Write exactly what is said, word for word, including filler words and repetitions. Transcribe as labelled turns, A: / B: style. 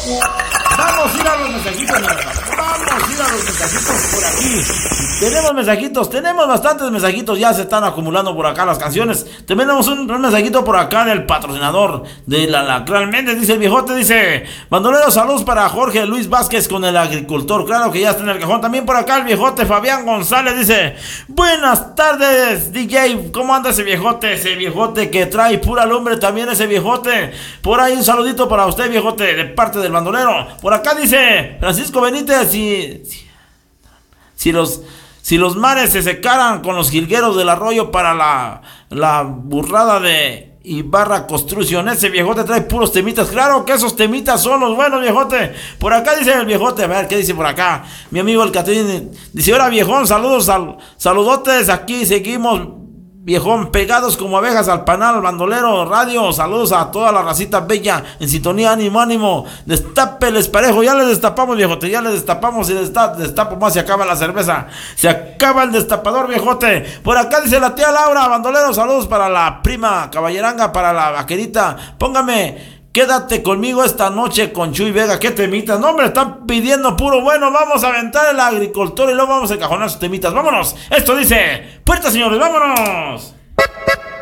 A: Vamos a ir a los mensajitos, mira, vamos a ir a los mensajitos por aquí. Tenemos mensajitos, tenemos bastantes mensajitos, ya se están acumulando por acá las canciones. Tenemos un, un mensajito por acá del patrocinador de la Lacral Méndez, dice el viejote, dice: bandolero, saludos para Jorge Luis Vázquez con el agricultor, claro que ya está en el cajón. También por acá el viejote Fabián González dice: buenas tardes, D J, ¿cómo anda ese viejote? Ese viejote que trae pura lumbre también, ese viejote. Por ahí un saludito para usted, viejote, de parte del bandolero. Por acá dice Francisco Benítez: si, si, si los si los mares se secaran con los jilgueros del arroyo para la, la burrada de Ibarra Construcción, ese viejote trae puros temitas. Claro que esos temitas son los buenos, viejote. Por acá dice el viejote, a ver qué dice por acá mi amigo el Catrín. Dice: hola viejón, saludos, sal, saludotes, aquí seguimos, viejón, pegados como abejas al panal bandolero radio. Saludos a toda la racita bella en sintonía, ánimo, ánimo. Destápeles parejo, ya les destapamos, viejote, ya les destapamos y destap, destapo más, se acaba la cerveza, se acaba el destapador, viejote. Por acá dice la tía Laura, bandolero, saludos para la prima caballeranga, para la vaquerita. Póngame Quédate conmigo esta noche con Chuy Vega. ¿Qué temitas? No, hombre, están pidiendo puro bueno. Vamos a aventar el agricultor y luego vamos a encajonar sus temitas. ¡Vámonos! Esto dice: puerta, señores, vámonos.